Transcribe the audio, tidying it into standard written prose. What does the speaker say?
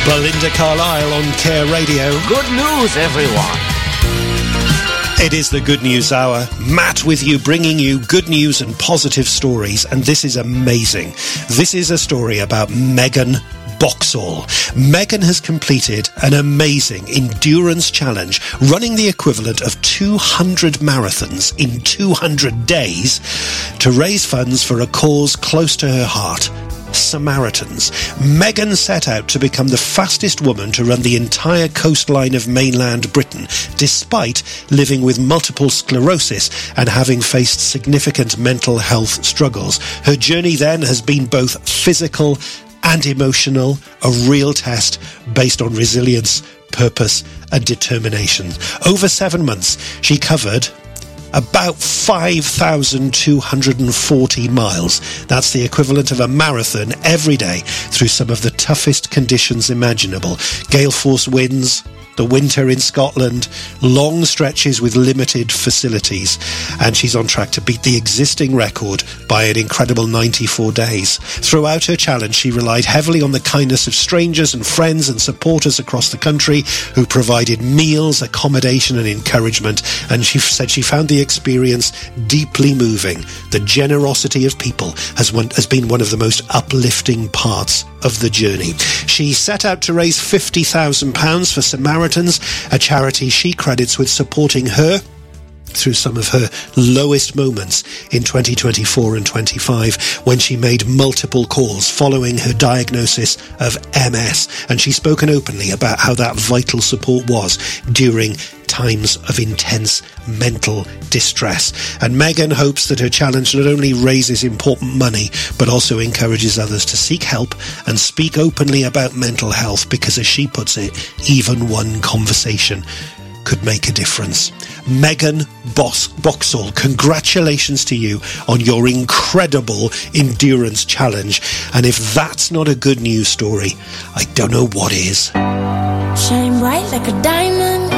Belinda Carlisle on Care Radio. Good news, everyone. It is the Good News Hour. Matt with you, bringing you good news and positive stories. And this is amazing. This is a story about Megan Boxall. Megan has completed an amazing endurance challenge, running the equivalent of 200 marathons in 200 days to raise funds for a cause close to her heart. Samaritans. Megan set out to become the fastest woman to run the entire coastline of mainland Britain, despite living with multiple sclerosis and having faced significant mental health struggles. Her journey then has been both physical and emotional, a real test based on resilience, purpose and determination. Over 7 months, she covered about 5,240 miles. That's the equivalent of a marathon every day through some of the toughest conditions imaginable. Gale force winds, the winter in Scotland, long stretches with limited facilities. And she's on track to beat the existing record by an incredible 94 days. Throughout her challenge, she relied heavily on the kindness of strangers and friends and supporters across the country who provided meals, accommodation and encouragement. And she said she found the experience deeply moving. The generosity of people has been one of the most uplifting parts of the journey. She set out to raise £50,000 for Samaritans, a charity she credits with supporting her through some of her lowest moments in 2024 and 25, when she made multiple calls following her diagnosis of MS. And she's spoken openly about how that vital support was during times of intense mental distress. And Megan hopes that her challenge not only raises important money, but also encourages others to seek help and speak openly about mental health, because, as she puts it, even one conversation could make a difference. Megan Boxall, congratulations to you on your incredible endurance challenge. And if that's not a good news story, I don't know what is. Shine bright like a diamond,